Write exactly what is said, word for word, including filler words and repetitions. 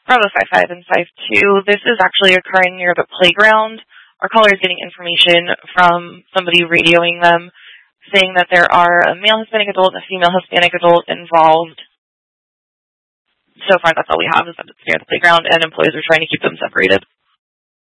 Bravo five five and five two. This is actually occurring near the playground. Our caller is getting information from somebody radioing them, saying that there are a male Hispanic adult and a female Hispanic adult involved. So far, that's all we have, is that it's near the playground, and employees are trying to keep them separated.